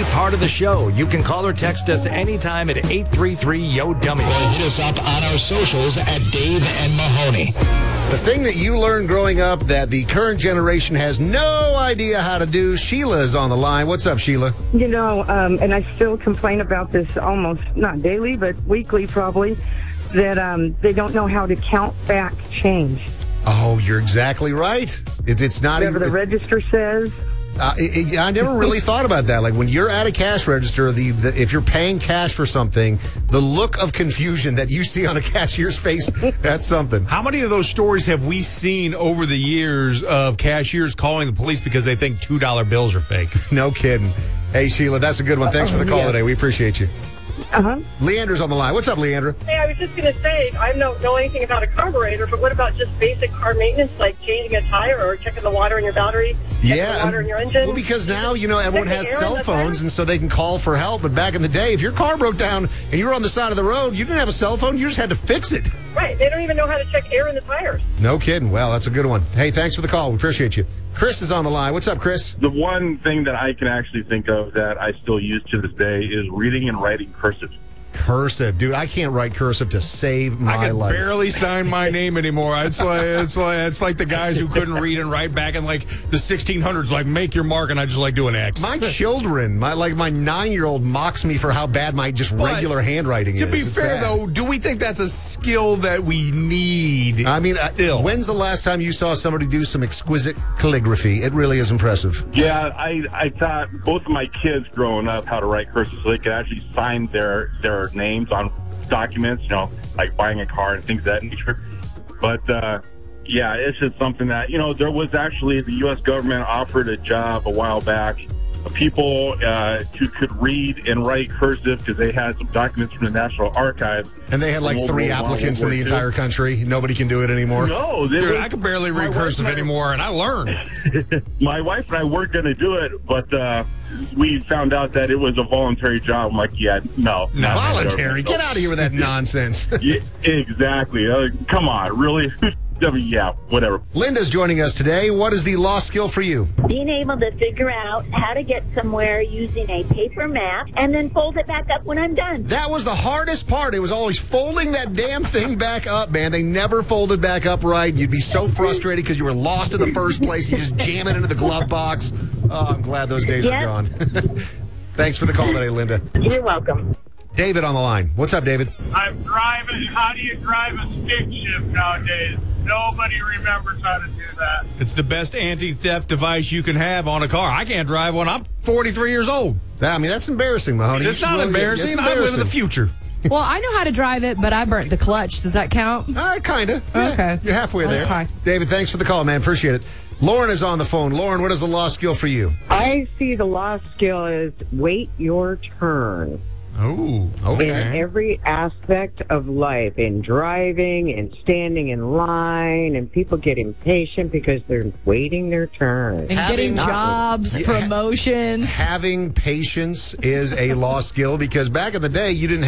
part of the show. You can call or text us anytime at 833-YO-DUMMY. Hit us up on our socials at Dave and Mahoney. The thing that you learned growing up that the current generation has no idea how to do. Sheila is on the line. What's up, Sheila? You know, and I still complain about this almost, not daily, but weekly probably, that they don't know how to count back change. Oh, you're exactly right. It's not Whatever the register says. I never really thought about that. Like when you're at a cash register, if you're paying cash for something, the look of confusion that you see on a cashier's face, that's something. How many of those stories have we seen over the years of cashiers calling the police because they think $2 bills are fake? No kidding. Hey, Sheila, that's a good one. Thanks for the call today. We appreciate you. Leandra's on the line. What's up, Leandra? Hey, I was just going to say, I don't know anything about a carburetor, but what about just basic car maintenance, like changing a tire or checking the water in your battery? Yeah. The water in your engine? Well, because now, everyone has cell phones, and so they can call for help. But back in the day, if your car broke down and you were on the side of the road, you didn't have a cell phone. You just had to fix it. Right. They don't even know how to check air in the tires. No kidding. Well, that's a good one. Hey, thanks for the call. We appreciate you. Chris is on the line. What's up, Chris? The one thing that I can actually think of that I still use to this day is reading and writing cursive. Cursive, dude! I can't write cursive to save my I can life. barely sign my name anymore. It's like the guys who couldn't read and write back in like the 1600s. Like, make your mark, and I just like doing X. My children, my 9-year-old mocks me for how bad my just regular handwriting is. To be fair, though, do we think that's a skill that we need? I mean, still, when's the last time you saw somebody do some exquisite calligraphy? It really is impressive. Yeah, I taught both of my kids growing up how to write cursive so they could actually sign their names on documents, like buying a car and things of that nature. But, yeah, it's just something that, there was actually the U.S. government offered a job a while back of people who could read and write cursive because they had some documents from the National Archives. And they had like 3 applicants in the entire country. Nobody can do it anymore. No. Dude, I can barely read cursive anymore, and I learned. My wife and I weren't going to do it, but we found out that it was a voluntary job. I'm like, yeah, no. Voluntary? Get out of here with that nonsense. Yeah, exactly. Come on, really? Yeah, whatever. Linda's joining us today. What is the lost skill for you? Being able to figure out how to get somewhere using a paper map and then fold it back up when I'm done. That was the hardest part. It was always folding that damn thing back up, man. They never folded back up right. You'd be so frustrated because you were lost in the first place. You just jam it into the glove box. Oh, I'm glad those days are gone. Thanks for the call today, Linda. You're welcome. David on the line. What's up, David? I'm driving. How do you drive a stick shift nowadays? Nobody remembers how to do that. It's the best anti-theft device you can have on a car. I can't drive one. I'm 43 years old. I mean, that's embarrassing, Mahoney. It's not embarrassing. I live in the future. Well, I know how to drive it, but I burnt the clutch. Does that count? Kind of. Yeah, okay. You're halfway there. Okay. David, thanks for the call, man. Appreciate it. Lauren is on the phone. Lauren, what is the lost skill for you? I see the lost skill is wait your turn. Oh, okay. In every aspect of life, in driving and standing in line, and people get impatient because they're waiting their turn. And getting jobs, promotions. Having patience is a lost skill because back in the day, you didn't